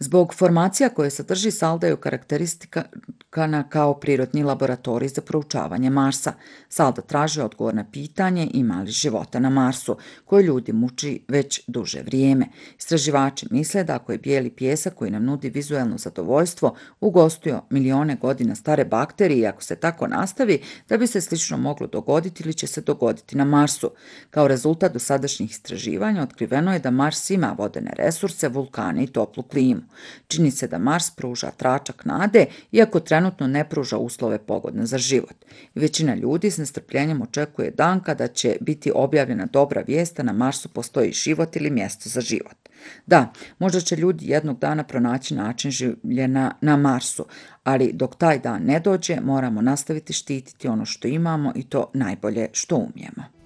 Zbog formacija koje sadrži salda je karakteristikana kao prirodni laboratorij za proučavanje Marsa. Salda traži odgovor na pitanje ima li života na Marsu, koje ljudi muči već duže vrijeme. Istraživači misle da ako je bijeli pijesak koji nam nudi vizuelno zadovoljstvo ugostio milione godina stare bakterije i ako se tako nastavi, da bi se slično moglo dogoditi ili će se dogoditi na Marsu. Kao rezultat dosadašnjih istraživanja otkriveno je da Mars ima vodene resurse, vulkane i toplu klimu. Čini se da Mars pruža tračak nade, iako trenutno ne pruža uslove pogodne za život. Većina ljudi s nestrpljenjem očekuje dan kada će biti objavljena dobra vijest da na Marsu postoji život ili mjesto za život. Da, možda će ljudi jednog dana pronaći način življenja na Marsu, ali dok taj dan ne dođe, moramo nastaviti štititi ono što imamo i to najbolje što umijemo.